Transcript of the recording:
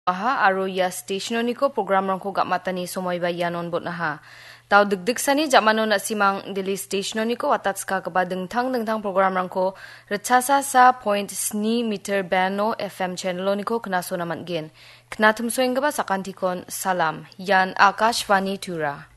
Aha aro ya station niko program rangko gak matani somoy bayanon bot naha. Tau degdeg sani jamano na simang dili station niko watat ska keba dengtang program rangko recasa sa point sni meter bano FM channel niko kena so naman gen. Kena tumsoing keba sakantikon salam. Yan Akashvani Tura.